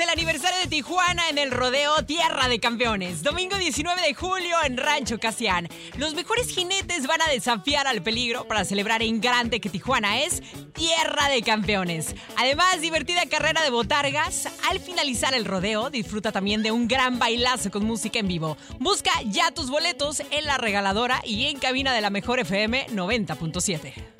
el aniversario de Tijuana en el rodeo Tierra de Campeones. Domingo 19 de julio en Rancho Casián. Los mejores jinetes van a desafiar al peligro para celebrar en grande que Tijuana es Tierra de Campeones. Además, divertida carrera de botargas. Al finalizar el rodeo, disfruta también de un gran bailazo con música en vivo. Busca ya tus boletos en La Regaladora y en cabina de la Mejor FM 90.7.